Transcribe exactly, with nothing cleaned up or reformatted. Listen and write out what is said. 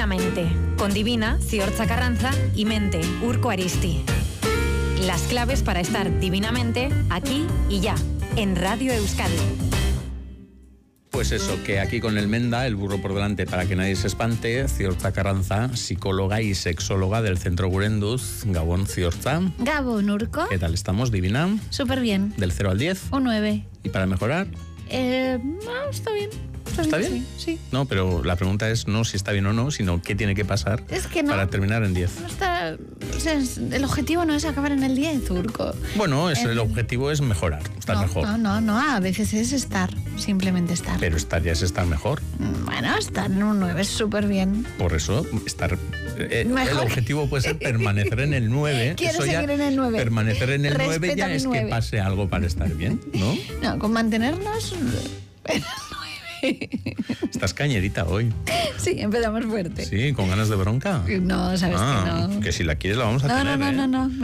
Divinamente, con Divina, Ziortza Carranza y Mente, Urko Aristi. Las claves para estar divinamente aquí y ya, en Radio Euskadi. Pues eso, que aquí con el Menda, el burro por delante para que nadie se espante, Ziortza Carranza, psicóloga y sexóloga del Centro Gurenduz. Gabón, Ziortza. Gabón, Urko. ¿Qué tal estamos, Divina? Súper bien. ¿Del cero al diez? Un nueve. ¿Y para mejorar? Eh, no, está bien. Está, ¿Está bien? bien? Sí, sí. No, pero la pregunta es no si está bien o no, sino qué tiene que pasar Es que no. para terminar en diez. No está, o sea, es- el objetivo no es acabar en el diez, Urko. Bueno, es, Eh, el objetivo es mejorar, estar no, mejor. No, no, no, a veces es estar, simplemente estar. Pero estar ya es estar mejor. Bueno, estar en un nueve es súper bien. Por eso, estar. eh, el Mejor. objetivo puede ser permanecer en el nueve. Quiero Eso ya- seguir en el nueve. Permanecer en el nueve Respeta ya mi es nueve. que pase algo para estar bien, ¿no? No, con mantenernos en el nueve. Estás cañerita hoy. Sí, empezamos fuerte. Sí, con ganas de bronca. No, sabes Ah, que no. que si la quieres la vamos a No, tener, no, no, ¿eh? no, no.